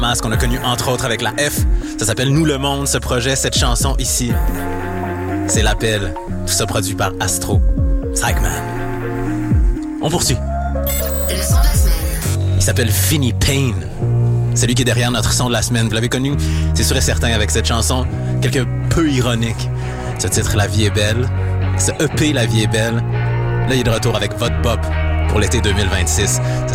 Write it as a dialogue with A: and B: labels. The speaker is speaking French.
A: Ce qu'on a connu entre autres avec la F. Ça s'appelle Nous le monde, ce projet, cette chanson ici. C'est l'appel. Tout ça produit par Astro. Psychman. On poursuit.
B: Le son de la semaine.
A: Il s'appelle Vinnie Payne. C'est lui qui est derrière notre son de la semaine. Vous l'avez connu, c'est sûr et certain, avec cette chanson quelque peu ironique. Ce titre, La vie est belle. Ce EP, La vie est belle. Là, il est de retour avec Votre Pop pour l'été 2026.